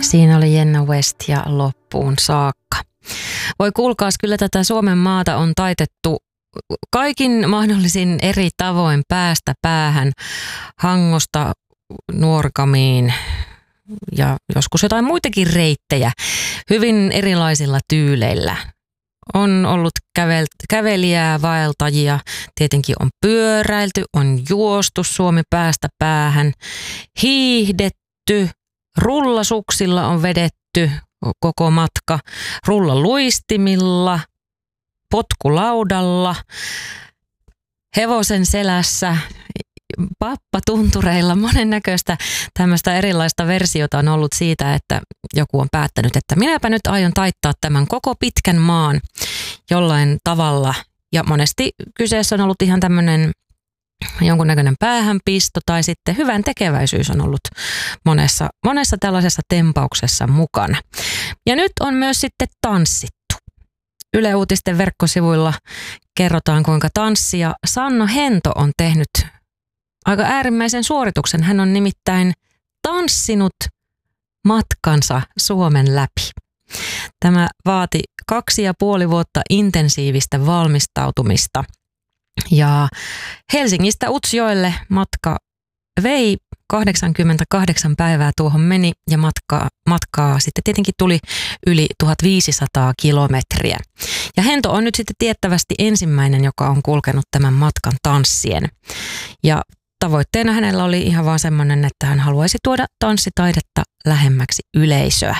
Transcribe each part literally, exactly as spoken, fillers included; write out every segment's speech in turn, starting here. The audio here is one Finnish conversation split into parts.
Siinä oli Jenna West ja loppuun saakka. Voi kuulkaas, kyllä tätä Suomen maata on taitettu kaikin mahdollisin eri tavoin päästä päähän, Hangosta Nuorgamiin ja joskus jotain muitakin reittejä hyvin erilaisilla tyyleillä. On ollut kävel, kävelijää, vaeltajia, tietenkin on pyöräilty, on juostu Suomi päästä päähän, hiihdetty, rullasuksilla on vedetty koko matka, rullaluistimilla, potkulaudalla, hevosen selässä, pappatuntureilla, monennäköistä tämmöistä erilaista versiota on ollut siitä, että joku on päättänyt, että minäpä nyt aion taittaa tämän koko pitkän maan jollain tavalla. Ja monesti kyseessä on ollut ihan tämmöinen jonkunnäköinen päähänpisto tai sitten hyvän tekeväisyys on ollut monessa, monessa tällaisessa tempauksessa mukana. Ja nyt on myös sitten tanssittu. Yle Uutisten verkkosivuilla kerrotaan, kuinka tanssija Sanna Hento on tehnyt aika äärimmäisen suorituksen. Hän on nimittäin tanssinut matkansa Suomen läpi. Tämä vaati kaksi ja puoli vuotta intensiivistä valmistautumista. Ja Helsingistä Utsjoelle matka vei kahdeksankymmentäkahdeksan päivää tuohon meni ja matkaa, matkaa sitten tietenkin tuli yli tuhatviisisataa kilometriä. Ja Hento on nyt sitten tiettävästi ensimmäinen, joka on kulkenut tämän matkan tanssien. Ja tavoitteena hänellä oli ihan vaan semmoinen, että hän haluaisi tuoda tanssitaidetta lähemmäksi yleisöä.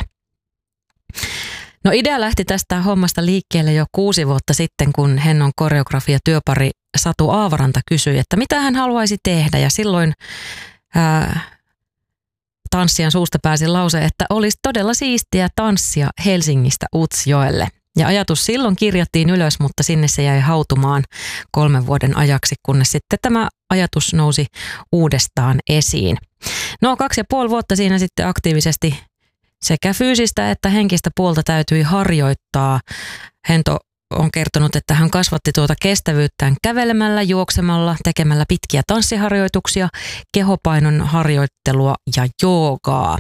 No idea lähti tästä hommasta liikkeelle jo kuusi vuotta sitten, kun Hennon koreografia-työpari Satu Aavaranta kysyi, että mitä hän haluaisi tehdä. Ja silloin ää, tanssijan suusta pääsi lause, että olisi todella siistiä tanssia Helsingistä Utsjoelle. Ja ajatus silloin kirjattiin ylös, mutta sinne se jäi hautumaan kolmen vuoden ajaksi, kunnes sitten tämä ajatus nousi uudestaan esiin. No kaksi ja puoli vuotta siinä sitten aktiivisesti sekä fyysistä että henkistä puolta täytyi harjoittaa. Hento on kertonut, että hän kasvatti tuota kestävyyttään kävelemällä, juoksemalla, tekemällä pitkiä tanssiharjoituksia, kehopainon harjoittelua ja joogaa.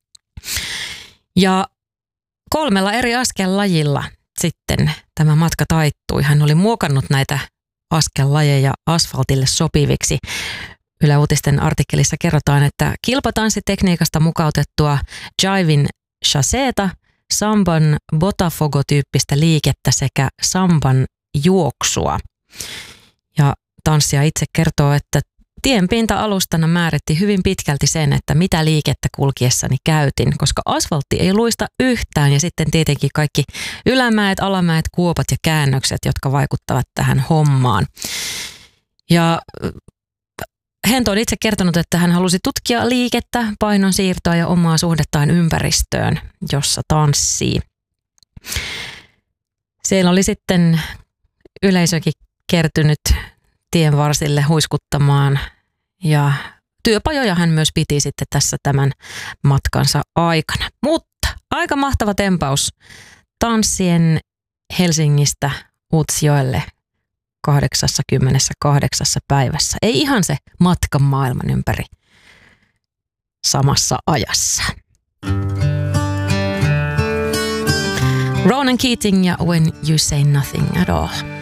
Ja kolmella eri askellajilla sitten tämä matka taittui. Hän oli muokannut näitä askellajeja asfaltille sopiviksi. Yle Uutisten artikkelissa kerrotaan, että kilpatanssitekniikasta mukautettua jivin chaseeta, samban botafogo-tyyppistä liikettä sekä samban juoksua. Ja tanssija itse kertoo, että tien pinta-alustana määritti hyvin pitkälti sen, että mitä liikettä kulkiessani käytin, koska asfaltti ei luista yhtään ja sitten tietenkin kaikki ylämäet, alamäet, kuopat ja käännökset, jotka vaikuttavat tähän hommaan. Ja Hento on itse kertonut, että hän halusi tutkia liikettä, painonsiirtoa ja omaa suhdettaan ympäristöön, jossa tanssii. Siellä oli sitten yleisökin kertynyt tien varsille huiskuttamaan ja työpajoja hän myös piti sitten tässä tämän matkansa aikana. Mutta aika mahtava tempaus tanssien Helsingistä Utsjoelle kahdeksankymmentäkahdeksan päivässä. Ei ihan se matkan maailman ympäri samassa ajassa. Ronan Keating ja When You Say Nothing at All.